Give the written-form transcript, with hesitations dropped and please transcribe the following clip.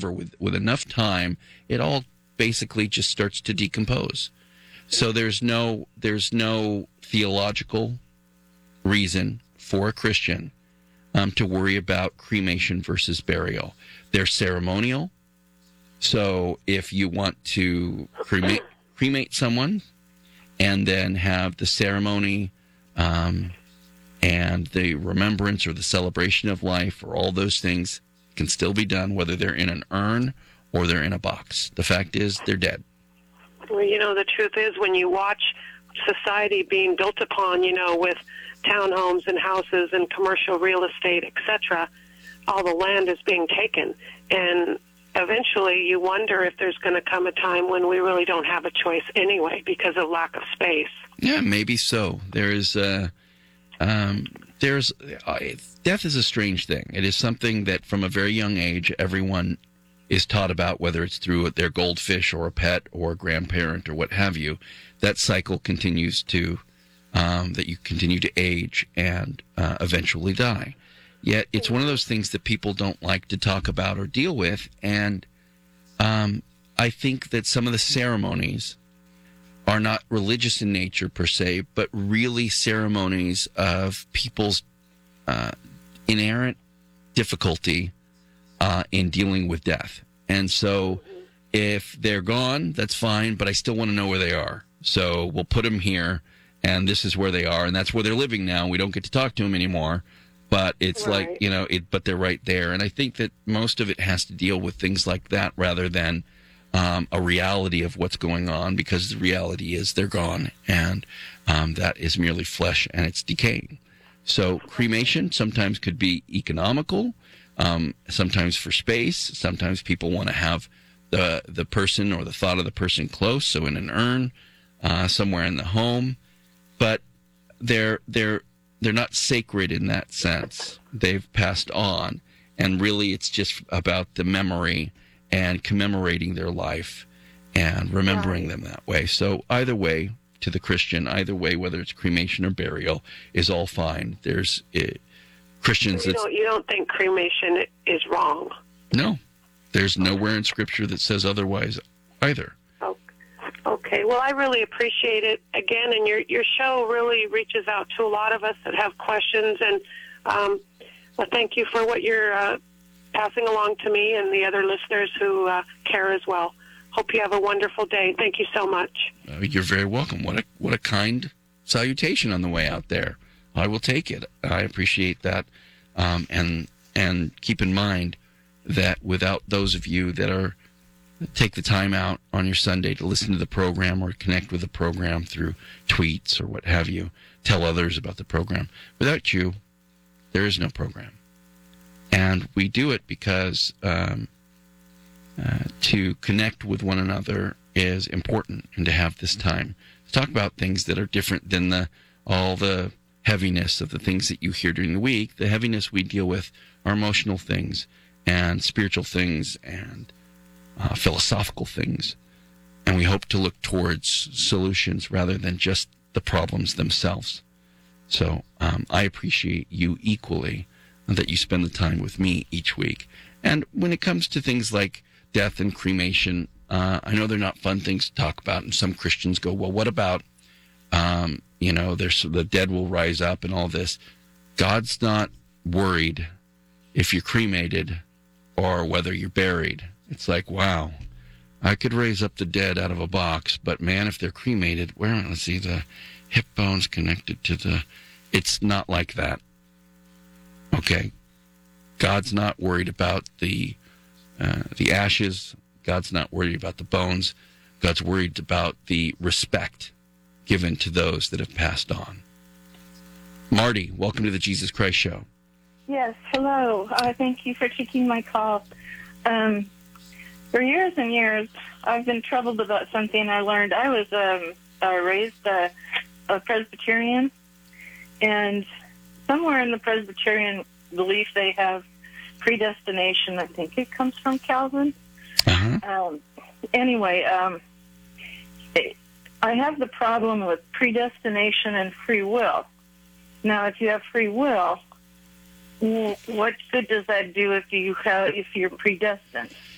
However, with enough time, it all basically just starts to decompose. So there's no theological reason for a Christian to worry about cremation versus burial. They're ceremonial. So if you want to cremate someone and then have the ceremony and the remembrance or the celebration of life or all those things can still be done, whether they're in an urn or they're in a box. The fact is, they're dead. Well, the truth is, when you watch society being built upon, with townhomes and houses and commercial real estate, etc., all the land is being taken. And eventually you wonder if there's going to come a time when we really don't have a choice anyway because of lack of space. Yeah, maybe so. Death is a strange thing. It is something that from a very young age, everyone is taught about, whether it's through their goldfish or a pet or a grandparent or what have you. That cycle continues to, that you continue to age and eventually die. Yet it's one of those things that people don't like to talk about or deal with. And I think that some of the ceremonies are not religious in nature per se, but really ceremonies of people's inherent difficulty in dealing with death. And so if they're gone, that's fine, but I still want to know where they are. So we'll put them here, and this is where they are, and that's where they're living now. We don't get to talk to them anymore, but it's right. But they're right there. And I think that most of it has to deal with things like that rather than a reality of what's going on, because the reality is they're gone, and that is merely flesh, and it's decaying. So cremation sometimes could be economical, sometimes for space. Sometimes people want to have the person or the thought of the person close, so in an urn, somewhere in the home. But they're not sacred in that sense. They've passed on, and really it's just about the memory and commemorating their life and remembering them that way. So either way, to the Christian, either way, whether it's cremation or burial, is all fine. There's Christians that... You don't think cremation is wrong? No. There's nowhere in Scripture that says otherwise either. Okay. Well, I really appreciate it. Again, and your show really reaches out to a lot of us that have questions, and well, thank you for what you're passing along to me and the other listeners who care as well. Hope you have a wonderful day. Thank you so much. You're very welcome. What a kind salutation on the way out there. I will take it. I appreciate that. And keep in mind that without those of you that take the time out on your Sunday to listen to the program or connect with the program through tweets or what have you, tell others about the program. Without you, there is no program. And we do it because to connect with one another is important, and to have this time to talk about things that are different than all the heaviness of the things that you hear during the week. The heaviness we deal with are emotional things and spiritual things and philosophical things. And we hope to look towards solutions rather than just the problems themselves. So I appreciate you equally that you spend the time with me each week. And when it comes to things like death and cremation, I know they're not fun things to talk about. And some Christians go, well, what about, the dead will rise up and all this. God's not worried if you're cremated or whether you're buried. It's like, wow, I could raise up the dead out of a box, but man, if they're cremated, let's see, the hip bone's connected to it's not like that. Okay. God's not worried about the ashes. God's not worried about the bones. God's worried about the respect given to those that have passed on. Marty, welcome to the Jesus Christ Show. Yes, hello. Thank you for taking my call. For years and years, I've been troubled about something I learned. I was raised a Presbyterian, and somewhere in the Presbyterian belief they have predestination. I think it comes from Calvin. Uh-huh. Anyway, I have the problem with predestination and free will. Now, if you have free will, what good does that do if you're predestined?